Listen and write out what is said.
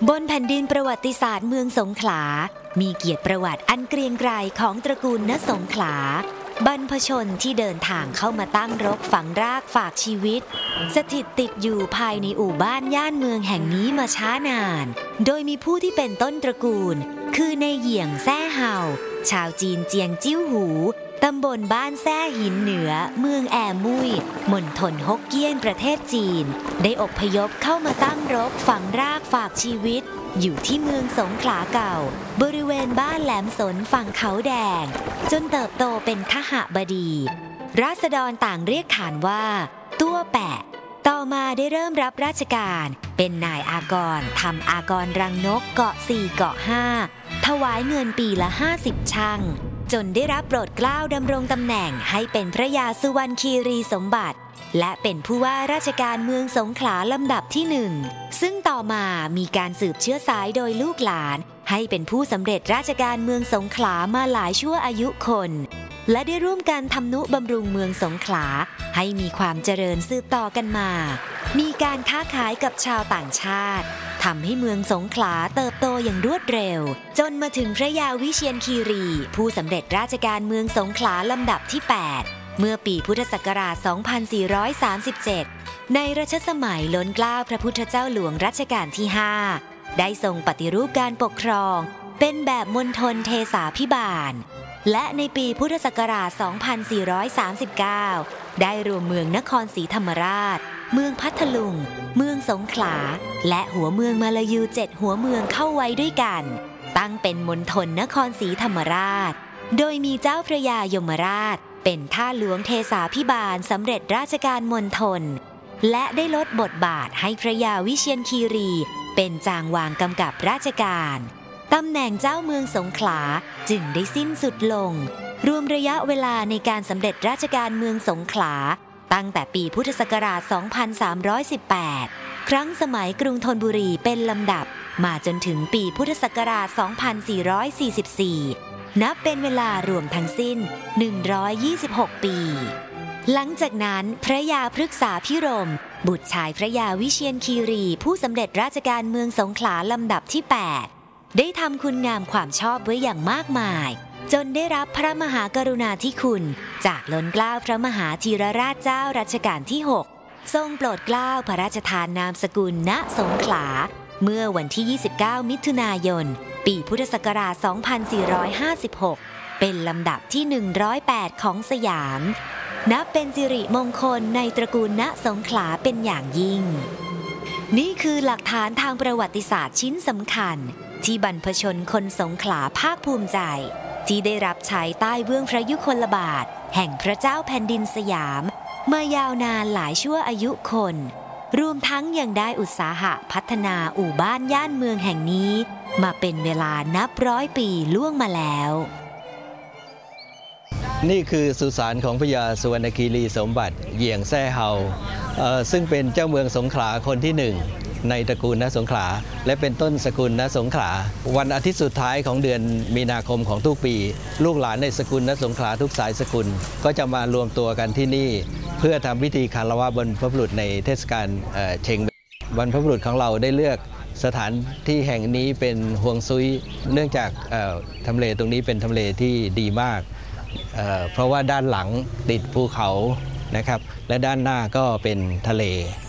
บนแผ่นดินประวัติศาสตร์เมืองสงขลามีเกียรติประวัติอันเกรียงไกรของตระกูลณสงขลาบรรพชนที่เดินทางเข้ามาตั้งรกฝังรากฝากชีวิตสถิตติดอยู่ภายในอู่บ้านย่านเมืองแห่งนี้มาช้านานโดยมีผู้ที่เป็นต้นตระกูลคือในเหยี่ยงแซ่เห่าชาวจีนเจียงจิ้วหูตำบลบ้านแซ่หินเหนือเมืองแอมุยมณฑลฮกเกี้ยนประเทศจีนได้อพยพเข้ามาตั้งรกฝังรากฝากชีวิตอยู่ที่เมืองสงขลาเก่าบริเวณบ้านแหลมสนฝั่งเขาแดงจนเติบโตเป็นคหบดีราษฎรต่างเรียกขานว่าตัวแปะต่อมาได้เริ่มรับราชการเป็นนายอากรทำอากรรังนกเกาะ4เกาะ5ถวายเงินปีละ50ชั่งจนได้รับโปรดเกล้าดำรงตำแหน่งให้เป็นพระยาสุวรรณคีรีสมบัติและเป็นผู้ว่าราชการเมืองสงขลาลำดับที่1ซึ่งต่อมามีการสืบเชื้อสายโดยลูกหลานให้เป็นผู้สำเร็จราชการเมืองสงขลามาหลายชั่วอายุคนและได้ร่วมกันทำนุบำรุงเมืองสงขลาให้มีความเจริญสืบต่อกันมามีการค้าขายกับชาวต่างชาติทำให้เมืองสงขลาเติบโตอย่างรวดเร็วจนมาถึงพระยาวิเชียรคีรีผู้สำเร็จราชการเมืองสงขลาลำดับที่8เมื่อปีพุทธศักราช 2437 ในรัชสมัยล้นเกล้าพระพุทธเจ้าหลวงรัชกาลที่ 5 ได้ทรงปฏิรูปการปกครองเป็นแบบมณฑลเทสาภิบาลและในปีพุทธศักราช 2439 ได้รวมเมืองนครศรีธรรมราชเมืองพัทลุงเมืองสงขลาและหัวเมืองมาลายู7หัวเมืองเข้าไว้ด้วยกันตั้งเป็นมณฑลนครศรีธรรมราชโดยมีเจ้าพระยายมราชเป็นท่าหลวงเทสาภิบาลสำเร็จราชการมณฑลและได้ลดบทบาทให้พระยาวิเชียรคีรีเป็นจางวางกำกับราชการตำแหน่งเจ้าเมืองสงขลาจึงได้สิ้นสุดลงรวมระยะเวลาในการสำเร็จราชการเมืองสงขลาตั้งแต่ปีพุทธศักราช 2318 ครั้งสมัยกรุงธนบุรีเป็นลำดับมาจนถึงปีพุทธศักราช 2444 นับเป็นเวลารวมทั้งสิ้น 126 ปี หลังจากนั้นพระยาพฤกษาภิรมย์บุตรชายพระยาวิเชียรคีรีผู้สำเร็จราชการเมืองสงขลาลำดับที่ 8 ได้ทำคุณงามความชอบไว้อย่างมากมายจนได้รับพระมหากรุณาธิคุณจากล้นเกล้าพระมหาธีรราชเจ้ารัชกาลที่ 6 ทรงโปรดเกล้าพระราชทานนามสกุลณสงขลาเมื่อวันที่ 29 มิถุนายน ปีพุทธศักราช 2456 เป็นลำดับที่ 108 ของสยามนับเป็นสิริมงคลในตระกูลณสงขลาเป็นอย่างยิ่งนี่คือหลักฐานทางประวัติศาสตร์ชิ้นสำคัญที่บรรพชนคนสงขลาภาคภูมิใจที่ได้รับใช้ใต้เบื้องพระยุคลบาทแห่งพระเจ้าแผ่นดินสยามมายาวนานหลายชั่วอายุคนรวมทั้งยังได้อุตสาหะพัฒนาอู่บ้านย่านเมืองแห่งนี้มาเป็นเวลานับร้อยปีล่วงมาแล้วนี่คือสุสานของพระยาสุวรรณคีรีสมบัติเหยี่ยงแซ่เฮาซึ่งเป็นเจ้าเมืองสงขลาคนที่ 1ในตระกูลณสงขลาและเป็นต้นสกุลณสงขลาวันอาทิตย์สุดท้ายของเดือนมีนาคมของทุกปีลูกหลานในสกุลณสงขลาทุกสายสกุลก็จะมารวมตัวกันที่นี่เพื่อทำพิธีคารวะบรรพบุรุษในเทศกาลเชงบรรพบุรุษของเราได้เลือกสถานที่แห่งนี้เป็นฮวงซุยเนื่องจากทำเลตรงนี้เป็นทำเลที่ดีมากเพราะว่าด้านหลังติดภูเขานะครับและด้านหน้าก็เป็นทะเล